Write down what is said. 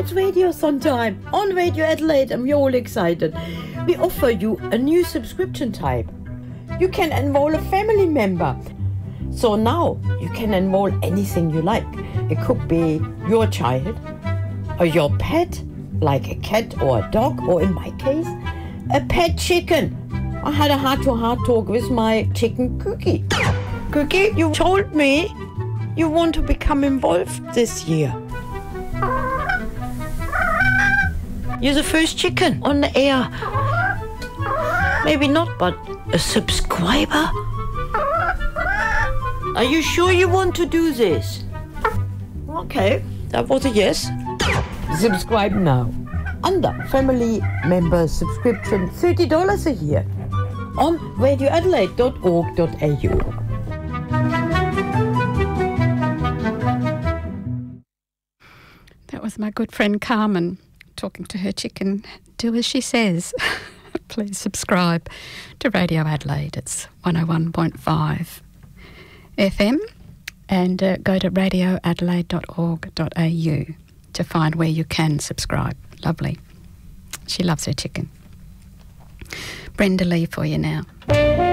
It's Radiothon time on Radio Adelaide, and we're all excited. We offer you a new subscription type. You can enroll a family member. So now you can enroll anything you like. It could be your child or your pet, like a cat or a dog, or in my case, a pet chicken. I had a heart-to-heart talk with my chicken Cookie. Cookie, you told me you want to become involved this year. You're the first chicken on the air. Maybe not, but a subscriber? Are you sure you want to do this? Okay, that was a yes. Subscribe now. Under family member subscription, $30 a year on radioadelaide.org.au. That was my good friend Carmen talking to her chicken. Do as she says. Please subscribe to Radio Adelaide. It's 101.5 FM, and go to radioadelaide.org.au to find where you can subscribe. Lovely. She loves her chicken. Brenda Lee for you now.